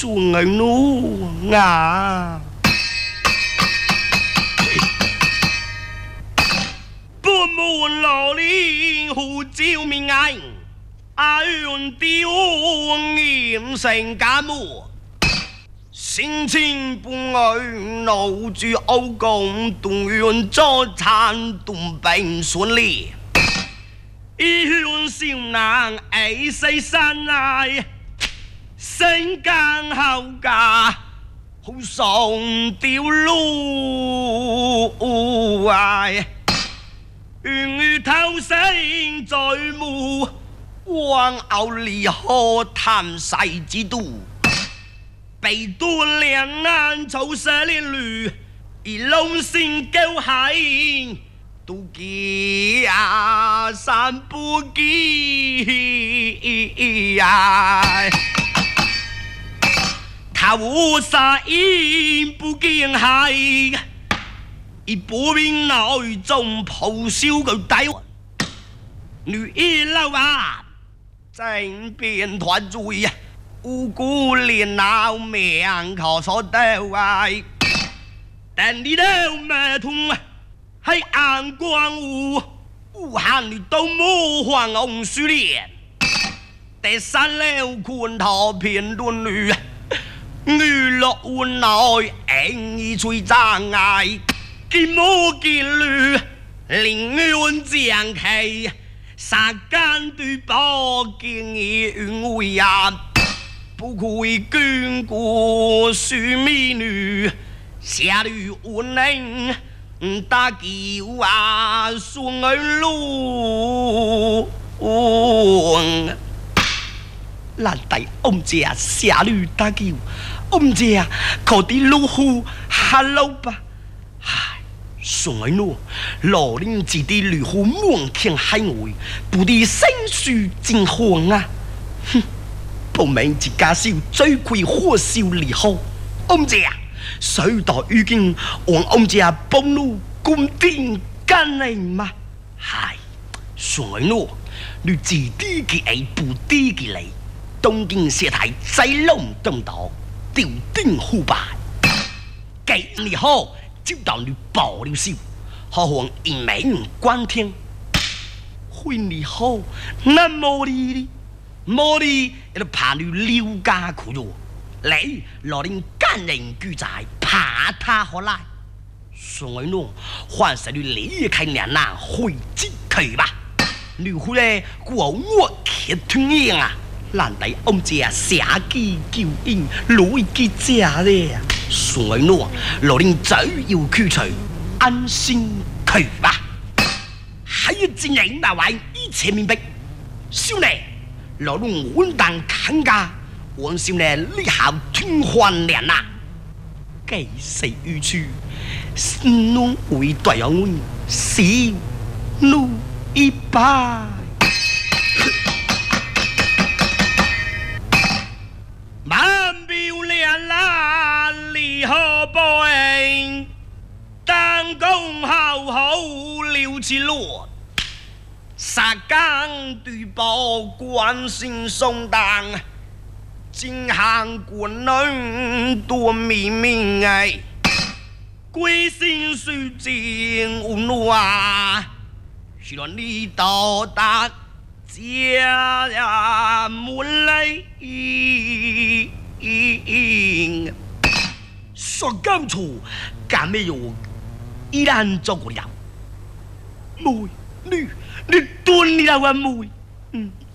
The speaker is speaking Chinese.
xuống người nu ngà不muốn老李胡椒面硬阿用雕nghiêm成家母心情不爱怒住歐公動員作餐動病順利一輪少男愛世山愛身間好家好送掉路愛願與偷生在目往後離合談世之都被多兩難走失列旅而龍性夠係都記啊散不記啊他無殺因不見係而不明內中咆哮個大王女一老啊正變團罪啊無辜連鬧命可所得愛但你都沒通喺眼光無限你都冇黃紅樹連第三了困頭片段女娛樂換內硬意吹障礙見冇見侶寧願將佢殺間對波見義願為人不愧眷顧書美女下女安寧大叫啊送兒路難題ông già下女大叫ông già có đi lũ hù hello吧唉送兒路老人只地旅湖滿天海外不地生樹正紅啊哼報名自家少追佢火燒離後ông già水袋已經往ông già幫路公定干嚟嘛係送兒路你自地嘅愛不地嘅嚟東京社台在龍東島吊頂虎敗幾年後就當你爆了笑何況一名關天會你後那冇你冇你就怕你溜家苦咗你老人干人居宅怕他何來所以呢還是你離開娘那回自佢吧你回來過我鐵團樣啊難得ông già寫機叫應攞機家咧所以呢老人只要驅除安心佢吧還有真人那位一切明白少年老人穩當看家我少年你好聽還連啊幾時遇處弄會對我小怒一拜萬表連啦離合報應當公好好了起落殺間對報關心送當金行官能多秘密哎歸心須經無怒啊希望你到達家門來說乾楚敢沒有依然做過了妹你蹲了啊妹